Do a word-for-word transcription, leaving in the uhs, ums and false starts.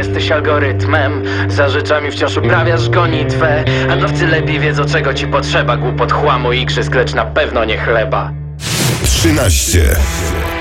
jesteś algorytmem. Za rzeczami wciąż uprawiasz gonitwę. Handlowcy lepiej wiedzą, czego ci potrzeba. Głupot, chłamu i igrzysk, lecz na pewno nie chleba. trzynaście.